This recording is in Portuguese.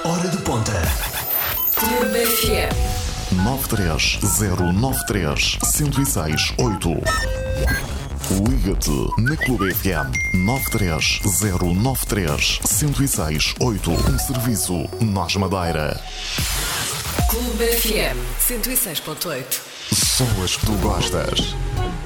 Hora de ponta. Clube FM 93093-1068. Liga-te na Clube FM 93093-1068. Um serviço Nós Madeira. Clube FM 106.8. Só as que tu gostas.